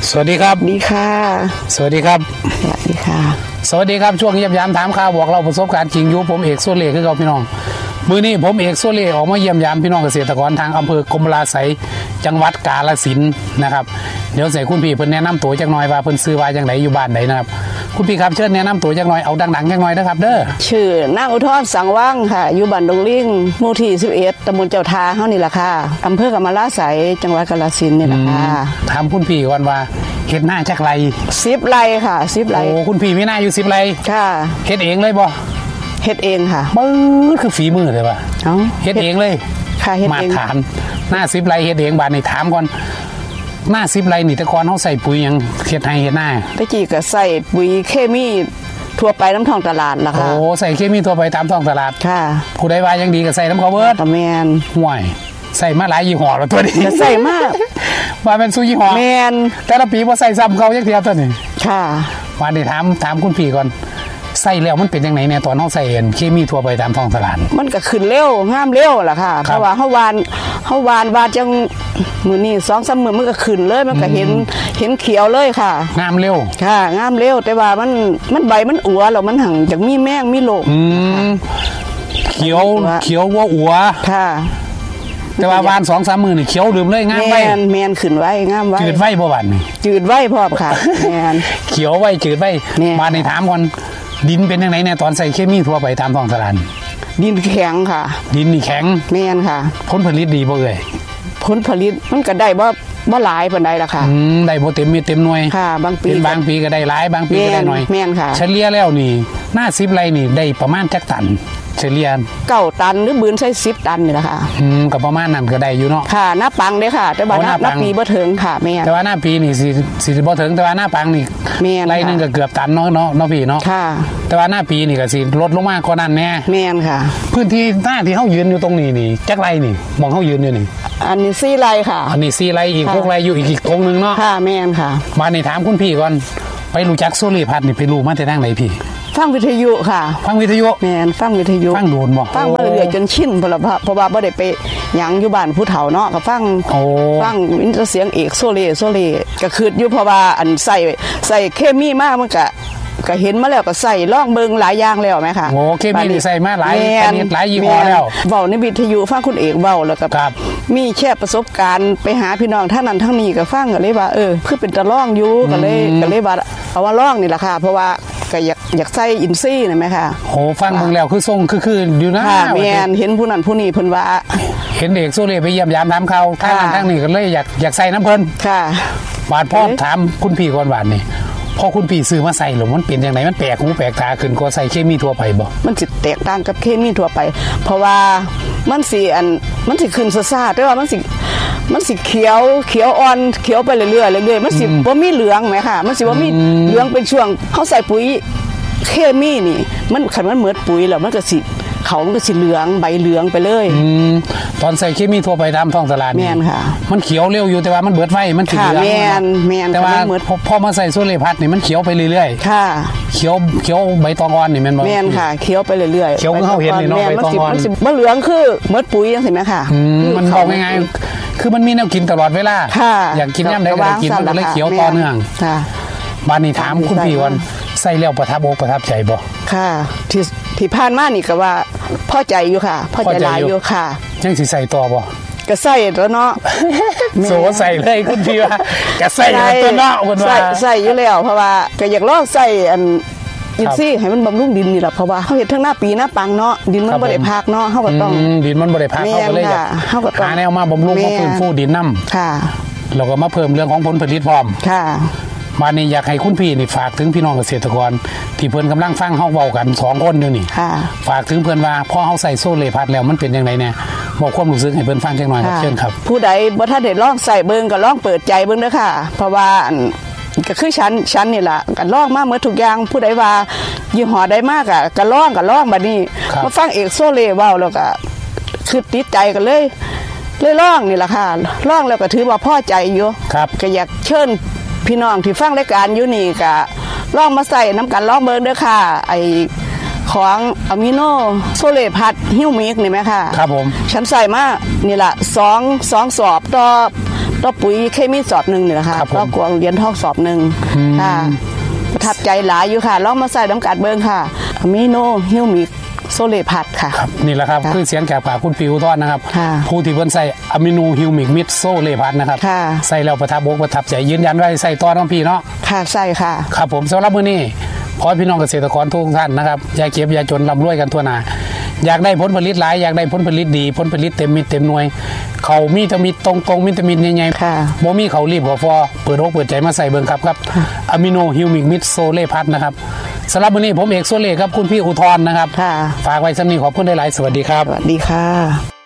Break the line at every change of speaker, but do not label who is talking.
สวัสดีครับ
ดีค่ะ
สวัสดีครับ
สวัสดีค่ะ
สวัสดีครับช่วงเยี่ยมยามถามข่าวบอกเราประสบการณ์จริงอยู่ผมเอกโซเล่คือเราพี่น้องมื้อนี้ผมเอกโซเล่ออกมาเยี่ยมยามพี่น้องเกษตรกรทางอำเภอกรมราไสยจังหวัดกาฬสินธุ์นะครับเดี๋ยวใส่คุณพี่เพิ่นแนะนำตัวจักหน่อยว่าเพิ่นซื้อว่าจังไดอยู่บ้านใดนะครับคุณพี่ครับเชิญแนะนำตัวจักหน่อยเอาดังๆจักหน่อยนะครับเด้อ
ชื่อนางอุทรสังว่างค่ะอยู่บ้านดงลิงหมู่ที่11ตำบลเจ้าทาเฮานี่ล่ะค่ะอำเภอกรมราไสยจังหวัดกาฬสินธุ์นี่ล่ะค่ะ
ถามคุณพี่ก่อนว่าเฮ็ดหน้าจักไร
10 ไร่ค่ะ10 ไร่
โอ้คุณพี่มีหน้าอยู่10 ไร่
ค่ะ
เฮ็ดเองเลยบ่
เฮ็ดเองค่ะ
มือคือฝีมือเลยว่ะเฮ็ดเองเลย
ค่ะเฮ็ดเอง
มาถามหน้า10 ไร่เฮ็ดเองบาดนี้ถามก่อนหน้า10 ไร่นี่แต่ก่อนเฮาใส่ปุ๋ยหยังเฮ็ดให้เฮ็ดหน้า
ตะกี้ก็ใส่ปุ๋ยเคมีทั่วไปน้ำท้องตลาดล่ะค่ะ
โอ้ใส่เคมีทั่วไปตามท้องตลาด
ค่ะ
ผู้ใดว่ายังดีก็ใส่น้ำเขาเบิด
แม่น
ห่วยใส่มาหลายยี่ห้อแล้วตัวนี้
ใส่มาก
ว่าเป็นซุยี่ห้อ
แม่น
แต่ละปีบ่ใส่ซ้ำเขาจักเที่ยตัวนี้
ค่ะ
ว่าได้ถามคุณพี่ก่อนใส่แล้วมันเป็นจังได๋แน่ตอนเฮาใส่เห็นเคมีทั่วไปตามท้องตลาด
มันก็ขึ้นเร็วงามเร็วล่ะค่ะเพราะว่าเฮาวานจังมื้อนี้ 2-3 มื้อมันก็ขึ้นเลยมันก็เห็นเขียวเลยค่ะ
งามเร็ว
ค่ะงามเร็วแต่ว่ามันใบมันอัวแล้วมันหังจักมีแมงมีโรค
เขียวว่าอัว
ค่ะ
แต่ว่าวาน 2-3 มื้อนี่เขียวลืมเลยงามไว้
แม่นขึ้นไว้งามไว้
จืดไว้บ่บัดนี่
จืดไว้พร้อมค่ะแม่น
เขียวไว้จืดไว้มาในถามก่อนดินเป็นจังได๋แน่ตอนใส่เคมีทั่วไปตามท้องตลาด
ดินแข็งค่ะ
ดินนี่แข็ง
แม่นค่ะ
ผลผลิตดีบ่เอ่ย
ผลผลิตมันก็ได้บ่หลายปานใดล่ะค่ะ
ได้บ่เต็มเม็ดเต็มหน่วย
ค่ะบาง
ปีก็ได้หลายบางปีก็ได้น้อย
แม่นค่ะ
เฉลี่ยแล้วนี่หน้า10 ไร่นี่ได้ประมาณจักตันเฉลี่ย
9 ตันหรือบืนใช้10 ตันนี่ล่ะค่ะ
ก็ประมาณนั้นก็ได้อยู่เนาะ
ค่ะหน้าปังเด้ค่ะแต่ว่าหน้าปีบ่ถึงค่ะแม่น
แต่ว่าหน้าปีนี่สิบ่ถึงแต่ว่าหน้าปังนี่ไร่นึงก็เกือบตันเนาะพี่เนาะ
ค่ะ
แต่ว่าหน้าปีนี่ก็สิลดลงมากกว่านั้นแน่
แม่นค่ะ
พื้นที่หน้าที่เฮายืนอยู่ตรงนี้นี่จักไร่นี่มองเฮายืนอยู่นี่
อันนี้4 ไร่ค่ะ
อันนี้4 ไร่อีก6 ไร่อยู่อีกตรงนึงเนาะ
ค่ะแม่นค่ะ
มานี่ถามคุณพี่ก่อนไปรู้จักโซลีพัดนี่ไปรู้มาแต่ทางไหนพี่
ฟังวิทยุค่ะ
ฟังวิทยุ
แม่นฟังวิทยุ
ฟังโดนบ่
ฟังมาเรื่อยๆจนชินเพราะว่าบ่ได้ไปหยังอยู่บ้านผู้เฒ่าเนาะก็ฟังอินเสียงเอกโซเล่ก็คืออยู่เพราะว่าอันใส่เคมีมากมันก็เห็นมาแล้วก็ใส่ล่องเบิงหลายอย่างแล้วไหมคะ
โอ้เคมีนี่ใส่มาหลายชนิดหลายยี่ห้อแล้ว
เว้าในวิทยุฟังคุณเอกเว้าแล้วก็มีแชร์ประสบการณ์ไปหาพี่น้องท่านนั้นทั้งนี้ก็ฟังก็เลยว่าคือเป็นตะล่องอยู่ก็เลยว่าเอาว่าล่องนี่แหละค่ะเพราะว่าก็อยากใส่อินซี่นะไหมคะ
โอ้ฟังเบิ่งแล้วคือทรงคืออยู่นะ
แม่นเห็นผู้นั้นผู้นี้เพิ่นว่า
เห็นเด็กโซเล่ไปเยี่ยมยามถามข่าวทางนี้ก็เลยอยากใส่น้ำเพิ่น
ค่ะ
บาดพ่อถามคุณพี่ก่อนบาดนี่พอคุณพี่ซื้อมาใส่หรือมันเป็นจังได๋มันแปลกหูแปลกตาขึ้นกว่าใส่เคมีทั่วไปบ่
มันสิแตกต่างกับเคมีทั่วไปเพราะว่ามันสิขึ้นซ่าๆแต่ว่ามันสิเขียวอ่อนเขียวไปเรื่อยๆมันสิบ่มีเหลืองแหมค่ะมันสิบ่มีเหลืองเป็นช่วงเฮาใส่ปุ๋ยเคมีนี่มันคันมันเหมือนปุ๋ยแล้วมันก็สิมันก็สิเหลืองใบเหลืองไปเลย
ตอนใส่เคมีทั่วไปตามท้องตลาด
แม่นค่ะ
มันเขียวเร็วอยู่แต่ว่ามันเบิดไว้มันสิเหลือง
แม่น
แต่ว่าพอมาใส่โซเล่พัดนี่มันเขียวไปเรื่อย
ๆค่ะ
เขียวใบตองอ่อนนี่แม่นบ่
แม่นค่ะเขียวไปเรื่อยๆ
เขียวเฮาเห็นนี่เนาะใบตองอ่อน
มันสิบ่เหลืองคือเหมือนปุ๋ยจังซี่แม่ค่ะ
มันบอกง่ายๆคือมันมีแนวกินตลอดเวลาอยากกินยามใดก็ได้กินมันก็เลยเขียวต่อเนื่อง
ค่ะ
บ้านนี้ถามคุณพี่ว่าใส่แล้วประทับอกประทับใจบ่
ค่ะที่ผ่านมานี่ก็ว่าพอใจอยู่ค่ะพอใจหลายอยู่ค่ะ
ยังสิใส่ต่อบ่
ก็ใส่แล้วเนาะ
โซใส่เลยคุณพี่ว่าก็ใส่ตัวเนาะเพิ่นว่า
ใส่อยู่แล้วเพราะว่าก็อยากลองใส่อันอินซี่ให้มันบำรุงดินนี่แหละเพราะว่าเฮาเฮ็ดทั้งหน้าปีหน้าปังเนาะดินมันบ่ได้พักเนาะเฮาก็ต้อง
ดินมันบ่ได้พักเฮาก็เลยอยากหาแนวมาบำรุงมาฟื้นฟูดินนำ
ค่ะ
แล้วก็มาเพิ่มเรื่องของผลผลิตพร้อม
ค่ะ
มานี่อยากให้คุณพี่นี่ฝากถึงพี่น้องเกษตรกรที่เพิ่นกำลังฟังเฮาเว้ากัน2คนอยู่นี่ฝากถึงเพิ่นว่าพอเฮาใส่โซเล่พัดแล้วมันเป็นจังได๋แน่บอกความรู้สึกให้เพิ่นฟังจักหน่อยครับเชิญครับ
ผู้ใดบ่ทันได้ลองใส่เบิ่งก็ลองเปิดใจเบิ่งเด้อค่ะเพราะว่าก็คือฉันนี่ล่ะก็ลองมาหมดทุกอย่างผู้ใดว่ายี่ห้อใดมากอ่ะก็ลองบัดนี้มาฟังเอกโซเล่เว้าแล้วก็คือติดใจกันเลยลองนี่ล่ะค่ะลองแล้วก็ถือว่าพอใจอยู่ก็อยากเชิญพี่น้องที่ฟังรายการอยู่นี่ก็ลองมาใส่น้ำกันลองเบิ่งเด้อค่ะไอของอะมิโนโซเล่พัดฮิวมิกนี่ไหมค่ะ
ครับผม
ฉันใส่มานี่ล่ะ2สอบต่อต่อปุ๋ยเคมีสอบหนึ่งนี่แหละค่ะ
ครับผม
ต่อกวางเหรียญทองสอบหนึ่งค่ะประทับใจหลายอยู่ค่ะลองมาใส่น้ำกัดเบิ้งค่ะอะมิโนฮิวมิกโซเลพัดค่ะ
ครับนี่แหละครับ
ค่ะ
คือเสียงจากปากคุณปิวทอดนะครับ
ค่ะ
ผู้ที่เพิ่นใส่อะมิโนฮิวมิกมิดโซเลพัทนะครับ
ค่ะ
ใส่แล้วประทับอกประทับใจยืนยันว่าใส่ต่อน้องพี่เนาะ
ค่ะใส่ค่ะ
ครับผมสำหรับมื้อนี้ขอให้พี่น้องเกษตรกรทุกท่านนะครับอย่าเก็บอย่าจนร่ำรวยกันทั่วหน้าอยากได้ผลผลิตหลายอยากได้ผลผลิตดีผลผลิตเต็มมิตรเต็มหน่วยเขามีแตมิดตรงๆมีแตมิดใหญ่ๆ
ค่ะ
บ่มีเขารีบกว่าฟอเปิดอกเปิดใจมาใส่เบิ่งครับอะมิโนฮิวมิกมิดโซเลพัทนะครับสำหรับมื้อนี้ผมเอกโซเลครับคุณพี่อุทรนะครับ
ค่ะ
ฝากไว้สำนี้ขอบคุณหลายๆสวัสดีครับ
สวัสดีค่ะ